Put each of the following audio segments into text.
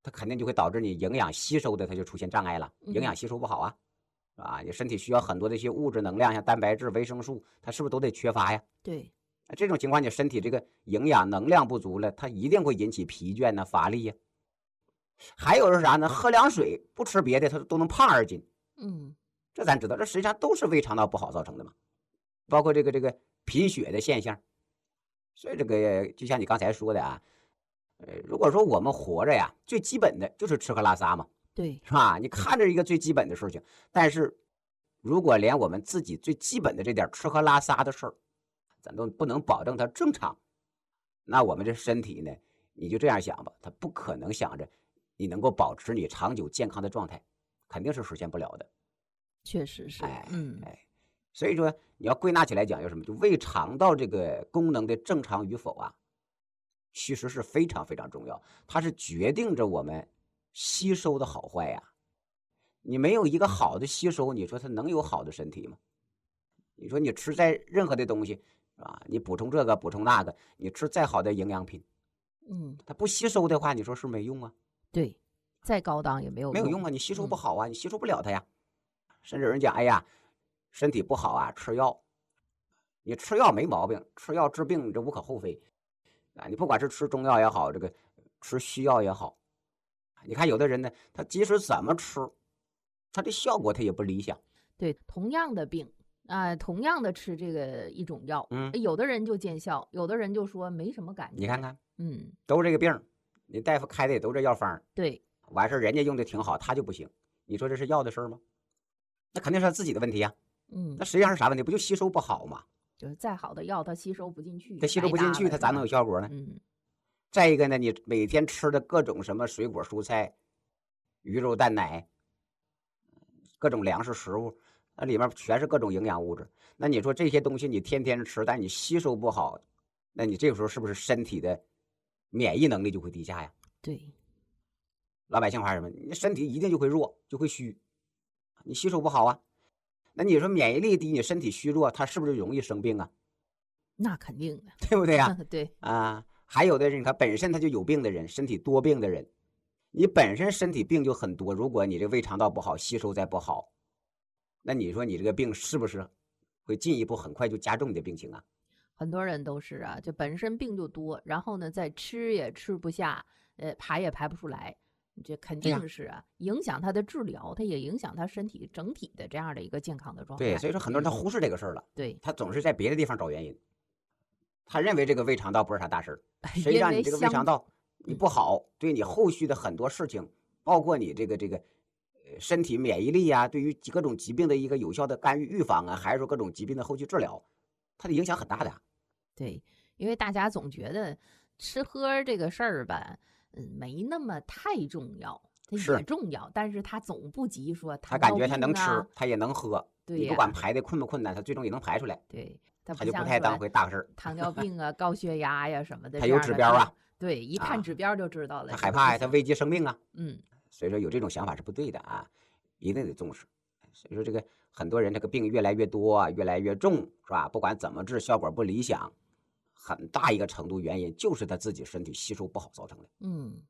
它肯定就会导致你营养吸收的它就出现障碍了，营养吸收不好啊，是吧？你身体需要很多的一些物质能量，像蛋白质、维生素，它是不是都得缺乏呀？ 对， 这种情况，你身体这个营养能量不足了，它一定会引起疲倦呐、乏力呀。还有是啥呢？喝凉水，不吃别的，它都能胖2斤。这咱知道，这实际上都是胃肠道不好造成的嘛。包括这个贫血的现象。所以这个就像你刚才说的啊，如果说我们活着呀，最基本的就是吃喝拉撒嘛， 对， 是吧？你看着一个最基本的事情，但是如果连我们自己最基本的这点吃喝拉撒的事儿，咱都不能保证它正常，那我们这身体呢，你就这样想吧，它不可能想着你能够保持你长久健康的状态，肯定是实现不了的。 确实是， 所以说你要归纳起来讲，有什么？就胃肠道这个功能的正常与否啊，其实是非常非常重要，它是决定着我们吸收的好坏呀。你没有一个好的吸收，你说它能有好的身体吗？你说你吃再任何的东西，是吧？你补充这个补充那个，你吃再好的营养品，它不吸收的话，你说是没用啊？ 对，再高档也没有用啊，你吸收不好啊，你吸收不了它呀。甚至有人讲，哎呀，身体不好啊，吃药。你吃药没毛病，吃药治病这无可厚非啊。你不管是吃中药也好，这个吃西药也好，你看有的人呢，他即使怎么吃，他的效果他也不理想。 对，同样的病同样的吃这个一种药，有的人就见效，有的人就说没什么感觉。 你看看，都这个病，你大夫开的也都这药方， 对， 完事人家用的挺好，他就不行。你说这是药的事吗？那肯定是他自己的问题啊。那实际上是啥问题？不就吸收不好吗？ 就是再好的药，它吸收不进去， 它吸收不进去，它咋能有效果呢？再一个呢，你每天吃的各种什么水果、蔬菜、鱼肉、蛋奶，各种粮食食物，那里面全是各种营养物质。那你说这些东西你天天吃，但你吸收不好，那你这个时候是不是身体的免疫能力就会低下呀？ 对， 老百姓话什么？你身体一定就会弱，就会虚，你吸收不好啊。那你说免疫力低，你身体虚弱，它是不是容易生病啊？ 那肯定的， 对不对呀？ 对啊，还有的人，你看本身他就有病的人，身体多病的人，你本身身体病就很多，如果你这胃肠道不好，吸收再不好，那你说你这个病是不是会进一步很快就加重你的病情啊？ 很多人都是啊，就本身病就多，然后呢再吃也吃不下，排也排不出来。这肯定是影响他的治疗，他也影响他身体整体的这样的一个健康的状态。 对，所以说很多人他忽视这个事儿了， 对， 他总是在别的地方找原因，他认为这个胃肠道不是啥大事儿，实际上你这个胃肠道你不好，对你后续的很多事情，包括你这个身体免疫力呀，对于各种疾病的一个有效的干预预防啊，还是说各种疾病的后续治疗，它的影响很大的。 对，因为大家总觉得吃喝这个事儿吧。没那么太重要，它也重要，但是它总不及说他感觉他能吃，他也能喝， 对你不管排的困不困难，他最终也能排出来。 对， 他就不太当回大事儿。 糖尿病啊、高血压呀什么的， 他有指标啊。 对，一看指标就知道了。 他害怕呀，他危及生命啊。所以说有这种想法是不对的啊，一定得重视。所以说这个很多人这个病越来越多，越来越重，是吧？不管怎么治，效果不理想。很大一个程度原因就是他自己身体吸收不好造成的。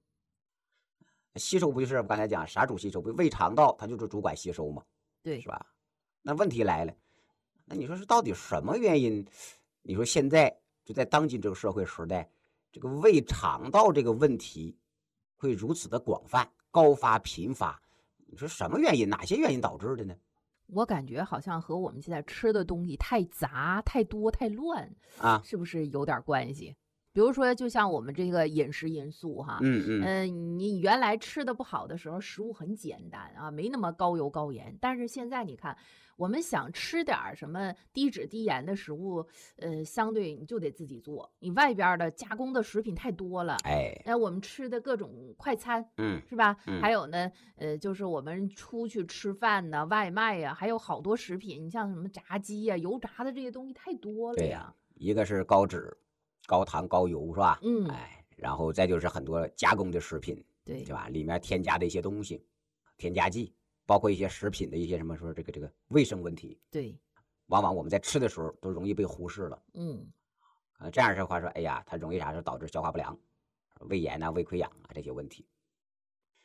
吸收不就是我刚才讲啥主吸收？不胃肠道它就是主管吸收嘛， 对， 是吧？那问题来了，那你说是到底什么原因？你说现在就在当今这个社会时代，这个胃肠道这个问题会如此的广泛、高发、频发？你说什么原因？哪些原因导致的呢？ 我感觉好像和我们现在吃的东西太杂、太多、太乱啊， 是不是有点关系？比如说，就像我们这个饮食因素哈，你原来吃的不好的时候，食物很简单啊，没那么高油高盐。但是现在你看，我们想吃点什么低脂低盐的食物，相对你就得自己做。你外边的加工的食品太多了，那我们吃的各种快餐，是吧？还有呢，就是我们出去吃饭呢，外卖呀，还有好多食品，你像什么炸鸡呀、油炸的这些东西太多了呀。 一个是高脂。高糖高油是吧？然后再就是很多加工的食品， 对吧？里面添加的一些东西，添加剂，包括一些食品的一些什么说这个卫生问题， 对， 往往我们在吃的时候都容易被忽视了。这样的话说，哎呀，它容易啥？是导致消化不良、胃炎呐、胃溃疡啊这些问题。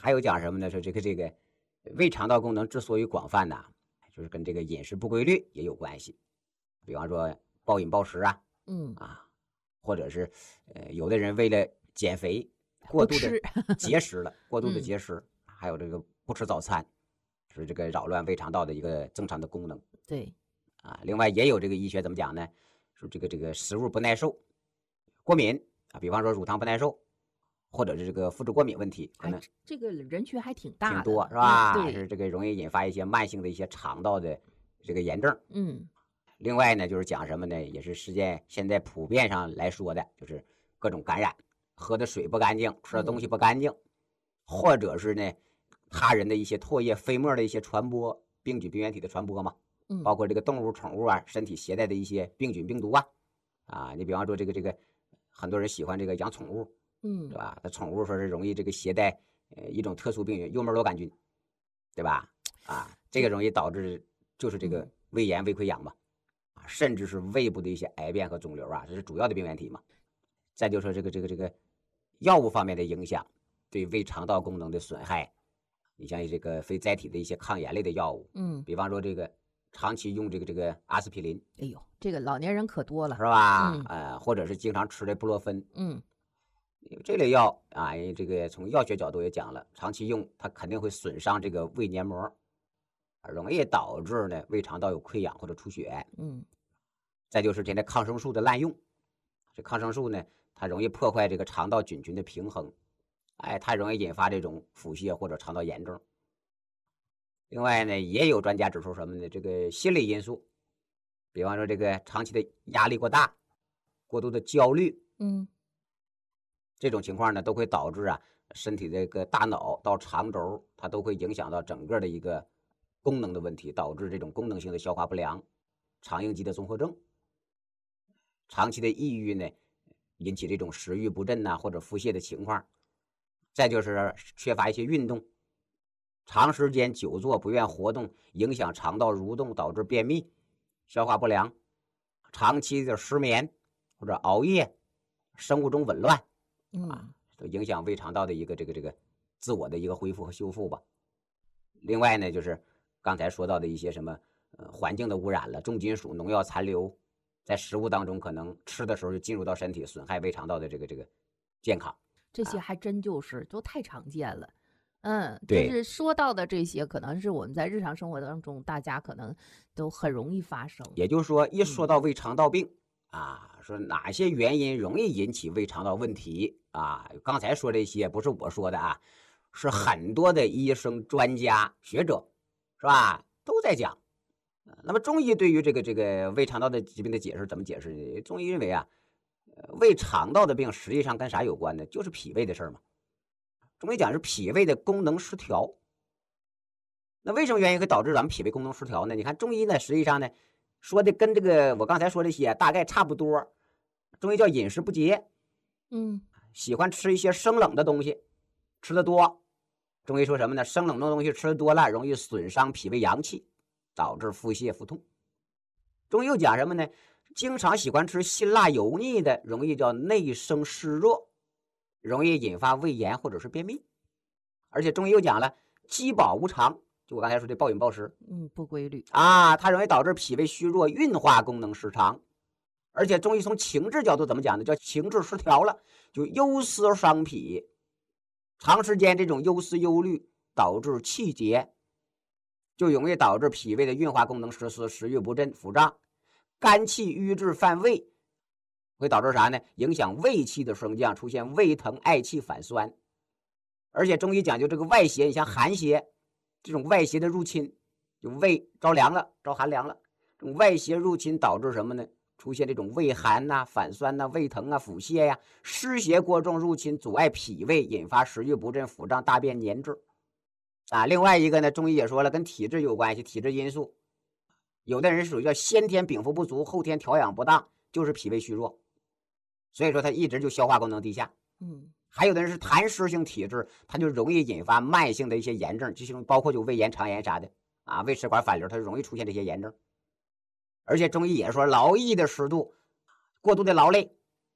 还有讲什么呢？说这个胃肠道功能之所以广泛呢，就是跟这个饮食不规律也有关系。比方说暴饮暴食啊，或者是有的人为了减肥过度的节食了，过度的节食，还有这个不吃早餐，是这个扰乱胃肠道的一个正常的功能。 对， 另外也有这个医学怎么讲呢？说这个食物不耐受、过敏比方说乳糖不耐受，或者是这个肤质过敏问题，可能这个人群还挺大的， 挺多是吧？ 对， 是这个容易引发一些慢性的一些肠道的这个炎症。另外呢，就是讲什么呢？也是现在普遍上来说的，就是各种感染，喝的水不干净，吃的东西不干净，或者是呢他人的一些唾液、飞沫的一些传播，病菌、病原体的传播嘛。包括这个动物、宠物身体携带的一些病菌、病毒你比方说这个很多人喜欢这个养宠物，对吧？那宠物说是容易这个携带一种特殊病菌幽门螺杆菌，对吧？这个容易导致就是这个胃炎、胃溃疡嘛，甚至是胃部的一些癌变和肿瘤这是主要的病原体嘛。再就说这个药物方面的影响，对胃肠道功能的损害，你像这个非甾体的一些抗炎类的药物，比方说这个长期用这个阿司匹林， 哎呦，这个老年人可多了， 是吧？或者是经常吃的布洛芬，这类药这个从药学角度也讲了，长期用它肯定会损伤这个胃黏膜，容易导致呢胃肠道有溃疡或者出血。再就是现在抗生素的滥用，这抗生素呢，它容易破坏这个肠道菌群的平衡，它容易引发这种腹泻或者肠道炎症。另外呢，也有专家指出什么呢？这个心理因素，比方说这个长期的压力过大、过度的焦虑，这种情况呢，都会导致身体这个大脑到肠轴，它都会影响到整个的一个功能的问题，导致这种功能性的消化不良、肠应激的综合症。长期的抑郁呢，引起这种食欲不振或者腹泻的情况。再就是缺乏一些运动。长时间久坐不愿活动，影响肠道蠕动，导致便秘、消化不良；长期的失眠或者熬夜，生物钟紊乱，都影响胃肠道的一个这个自我的一个恢复和修复吧。另外呢，就是刚才说到的一些什么环境的污染了，重金属、农药残留，在食物当中可能吃的时候就进入到身体，损害胃肠道的这个健康。 这些还真都太常见了。 对， 就是说到的这些，可能是我们在日常生活当中，大家可能都很容易发生。 也就是说，一说到胃肠道病说哪些原因容易引起胃肠道问题刚才说这些不是我说的是很多的医生、专家、学者，是吧？都在讲。那么中医对于这个胃肠道的疾病的解释怎么解释呢？中医认为胃肠道的病实际上跟啥有关呢？就是脾胃的事儿嘛。中医讲是脾胃的功能失调。那为什么原因会导致咱们脾胃功能失调呢？你看中医呢，实际上呢说的跟这个我刚才说这些大概差不多。中医叫饮食不节，喜欢吃一些生冷的东西，吃的多。中医说什么呢？生冷的东西吃的多了，容易损伤脾胃阳气，导致腹泻腹痛。中医又讲什么呢？经常喜欢吃辛辣油腻的，容易叫内生湿热，容易引发胃炎或者是便秘。而且中医又讲了饥饱无常，就我刚才说的暴饮暴食， 不规律它容易导致脾胃虚弱，运化功能失常。而且中医从情志角度怎么讲呢？叫情志失调了，就忧思伤脾，长时间这种忧思忧虑导致气结，就容易导致脾胃的运化功能失司，食欲不振、腹胀，肝气郁滞犯胃，会导致啥呢？影响胃气的升降，出现胃疼、嗳气、反酸。而且中医讲究这个外邪，你像寒邪这种外邪的入侵，就胃着凉了，着寒凉了，这种外邪入侵导致什么呢？出现这种胃寒反酸胃疼腹泻湿邪过重入侵，阻碍脾胃，引发食欲不振、腹胀、大便粘滞另外一个呢，中医也说了，跟体质有关系，体质因素。有的人属于叫先天禀赋不足，后天调养不当，就是脾胃虚弱，所以说他一直就消化功能低下。还有的人是痰湿性体质，他就容易引发慢性的一些炎症，就包括就胃炎、肠炎啥的胃食管反流，它就容易出现这些炎症。而且中医也说，劳逸的适度，过度的劳累，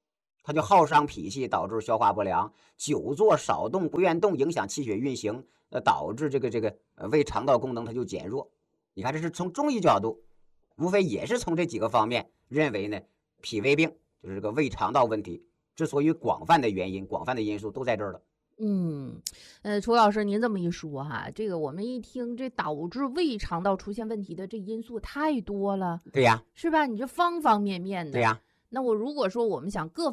它就耗伤脾气，导致消化不良；久坐少动不愿动，影响气血运行，导致这个胃肠道功能它就减弱。你看，这是从中医角度，无非也是从这几个方面认为呢，脾胃病就是这个胃肠道问题，之所以广泛的原因、广泛的因素都在这儿了。 楚老师，您这么一说哈，这个我们一听，这导致胃肠道出现问题的这因素太多了。 对呀， 是吧？你这方方面面的。 对呀。 那我如果说我们想各